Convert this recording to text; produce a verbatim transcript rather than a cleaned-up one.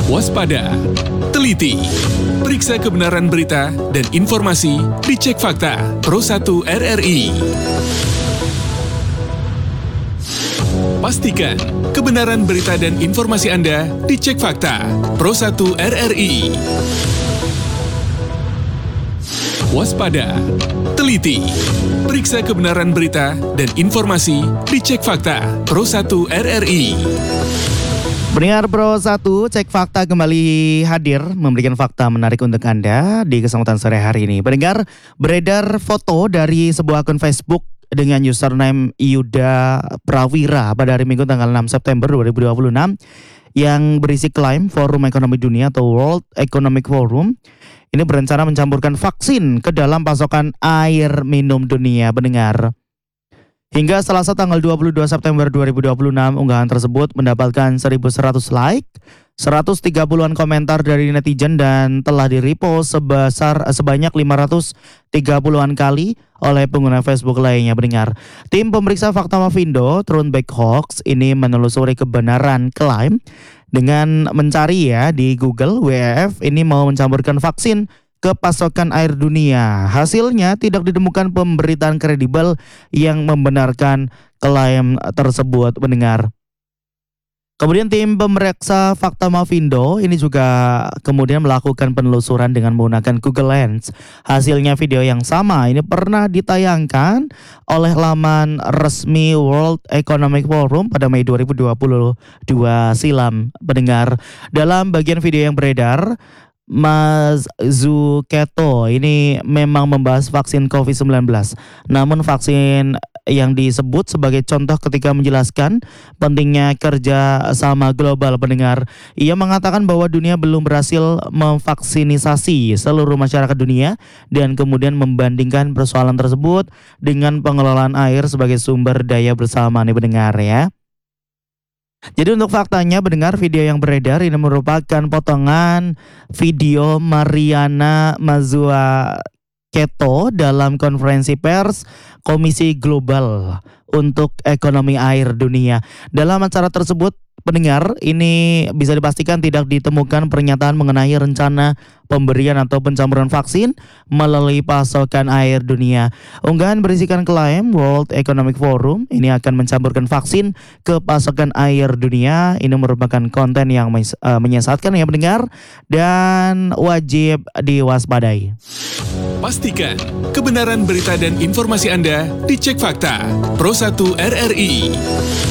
Waspada, teliti, periksa kebenaran berita dan informasi di Cek Fakta Pro satu R R I. Pastikan kebenaran berita dan informasi Anda di Cek Fakta Pro satu R R I. Waspada, teliti, periksa kebenaran berita dan informasi di Cek Fakta Pro satu R R I. Pendengar Pro satu, Cek Fakta kembali hadir memberikan fakta menarik untuk Anda di kesempatan sore hari ini. Pendengar, beredar foto dari sebuah akun Facebook dengan username Yuda Prawira pada hari Minggu tanggal enam September dua ribu dua puluh enam yang berisi klaim Forum Ekonomi Dunia atau World Economic Forum ini berencana mencampurkan vaksin ke dalam pasokan air minum dunia. Pendengar, hingga Selasa tanggal dua puluh dua September dua ribu dua puluh enam, unggahan tersebut mendapatkan seribu seratus like, seratus tiga puluhan komentar dari netizen dan telah di-repost sebesar sebanyak lima ratus tiga puluhan kali oleh pengguna Facebook lainnya. Pendengar, tim pemeriksa fakta Mavindo Turnback Hoax ini menelusuri kebenaran klaim dengan mencari ya di Google W E F ini mau mencampurkan vaksin ke pasokan air dunia. Hasilnya tidak ditemukan pemberitaan kredibel yang membenarkan klaim tersebut, pendengar. Kemudian tim pemeriksa fakta Mavindo ini juga kemudian melakukan penelusuran dengan menggunakan Google Lens. Hasilnya video yang sama ini pernah ditayangkan oleh laman resmi World Economic Forum pada Mei dua ribu dua puluh dua silam, pendengar. Dalam bagian video yang beredar, Mas Zuketo ini memang membahas vaksin covid sembilan belas. Namun vaksin yang disebut sebagai contoh ketika menjelaskan pentingnya kerja sama global, pendengar. Ia mengatakan bahwa dunia belum berhasil memvaksinisasi seluruh masyarakat dunia dan kemudian membandingkan persoalan tersebut dengan pengelolaan air sebagai sumber daya bersama nih, pendengar ya. Jadi untuk faktanya, pendengar, video yang beredar ini merupakan potongan video Mariana Mazzucato dalam konferensi pers Komisi Global untuk Ekonomi Air Dunia. Dalam acara tersebut, pendengar, ini bisa dipastikan tidak ditemukan pernyataan mengenai rencana pemberian atau pencampuran vaksin melalui pasokan air dunia. Unggahan berisikan klaim World Economic Forum ini akan mencampurkan vaksin ke pasokan air dunia. Ini merupakan konten yang uh, menyesatkan ya, pendengar, dan wajib diwaspadai. Pastikan kebenaran berita dan informasi Anda di Cek Fakta Pro satu R R I.